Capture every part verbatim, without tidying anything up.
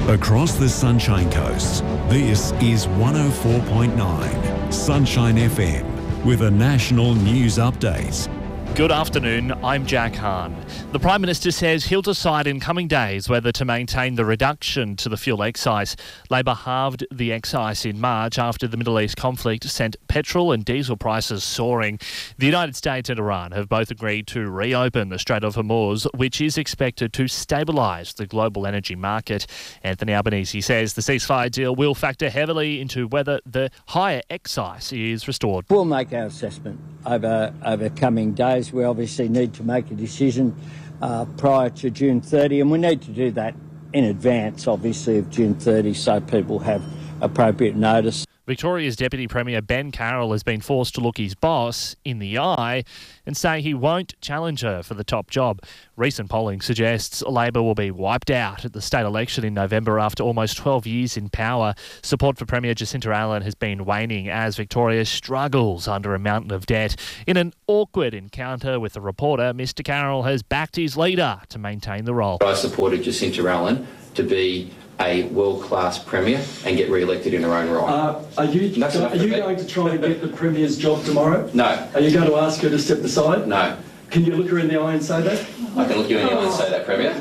Across the Sunshine Coast, this is one oh four point nine Sunshine F M with a national news update. Good afternoon, I'm Jack Hahn. The Prime Minister says he'll decide in coming days whether to maintain the reduction to the fuel excise. Labor halved the excise in March after the Middle East conflict sent petrol and diesel prices soaring. The United States and Iran have both agreed to reopen the Strait of Hormuz, which is expected to stabilise the global energy market. Anthony Albanese says the ceasefire deal will factor heavily into whether the higher excise is restored. We'll make our assessment over, over coming days. We obviously need to make a decision uh, prior to June thirtieth, and we need to do that in advance, obviously, of June thirtieth, so people have appropriate notice. Victoria's Deputy Premier Ben Carroll has been forced to look his boss in the eye and say he won't challenge her for the top job. Recent polling suggests Labor will be wiped out at the state election in November after almost twelve years in power. Support for Premier Jacinta Allan has been waning as Victoria struggles under a mountain of debt. In an awkward encounter with a reporter, Mr Carroll has backed his leader to maintain the role. I supported Jacinta Allan to be a world-class Premier and get re-elected in her own right. Uh, are you, That's are you going to try and get the Premier's job tomorrow? No. Are you going to ask her to step aside? No. Can you look her in the eye and say that? I can look you in the eye and say that, Premier.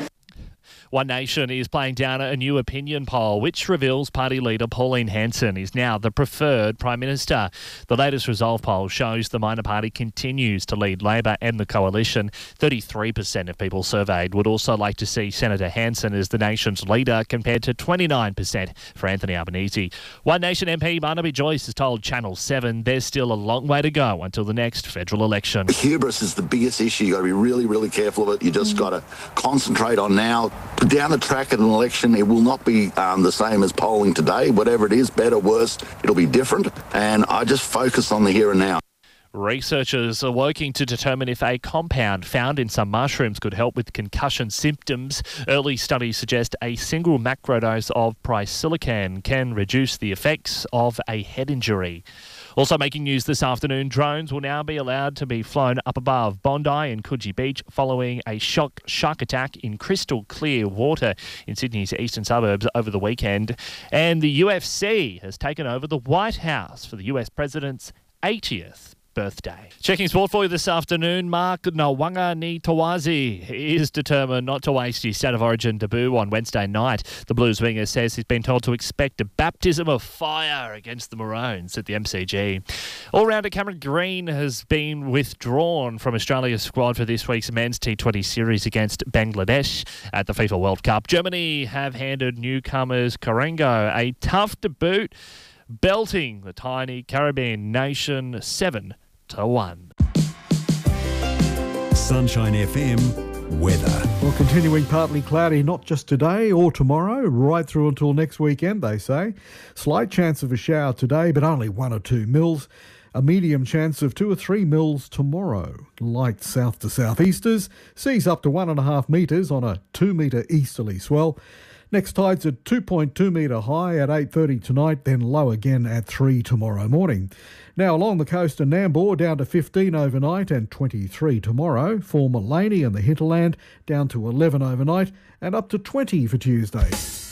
One Nation is playing down a new opinion poll which reveals party leader Pauline Hanson is now the preferred Prime Minister. The latest Resolve poll shows the minor party continues to lead Labor and the coalition. thirty-three percent of people surveyed would also like to see Senator Hanson as the nation's leader compared to twenty-nine percent for Anthony Albanese. One Nation M P Barnaby Joyce has told Channel seven there's still a long way to go until the next federal election. Hubris is the biggest issue. You've got to be really, really careful of it. You just got to concentrate on now. Down the track at an election, it will not be um, the same as polling today. Whatever it is, better, worse, it'll be different. And I just focus on the here and now. Researchers are working to determine if a compound found in some mushrooms could help with concussion symptoms. Early studies suggest a single macrodose of prisilican can reduce the effects of a head injury. Also making news this afternoon, drones will now be allowed to be flown up above Bondi and Coogee Beach following a shock shark attack in crystal clear water in Sydney's eastern suburbs over the weekend. And the U F C has taken over the White House for the U S president's eightieth birthday. Checking sport for you this afternoon, Mark Nawaqanitawazi is determined not to waste his State of Origin debut on Wednesday night. The Blues winger says he's been told to expect a baptism of fire against the Maroons at the M C G. All-rounder Cameron Green has been withdrawn from Australia's squad for this week's men's T twenty series against Bangladesh at the FIFA World Cup. Germany have handed newcomers Karengo a tough debut, belting the tiny Caribbean nation seven to one. Sunshine F M weather. Well, continuing partly cloudy, not just today or tomorrow, right through until next weekend, they say. Slight chance of a shower today, but only one or two mils. A medium chance of two or three mils tomorrow. Light south to southeasters, seas up to one and a half metres on a two metre easterly swell. Next tide's at two point two metre high at eight thirty tonight, then low again at three tomorrow morning. Now along the coast of Nambour down to fifteen overnight and twenty-three tomorrow. For Mullaney and the hinterland down to eleven overnight and up to twenty for Tuesday.